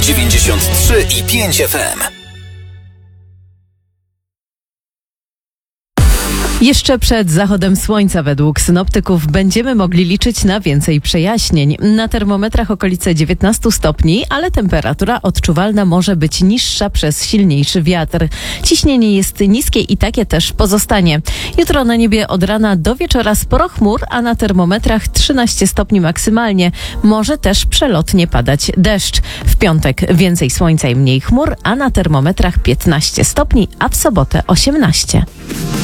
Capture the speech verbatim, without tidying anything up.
dziewięćdziesiąt trzy i pięć F M. Jeszcze przed zachodem słońca według synoptyków będziemy mogli liczyć na więcej przejaśnień. Na termometrach okolice dziewiętnaście stopni, ale temperatura odczuwalna może być niższa przez silniejszy wiatr. Ciśnienie jest niskie i takie też pozostanie. Jutro na niebie od rana do wieczora sporo chmur, a na termometrach trzynaście stopni maksymalnie. Może też przelotnie padać deszcz. W piątek więcej słońca i mniej chmur, a na termometrach piętnaście stopni, a w sobotę osiemnaście.